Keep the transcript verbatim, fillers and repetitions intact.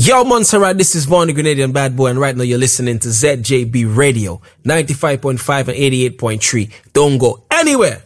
Yo, Montserrat, this is Vaughn the Grenadian Bad Boy, and right now you're listening to Z J B Radio, ninety-five point five and eighty-eight point three. Don't go anywhere.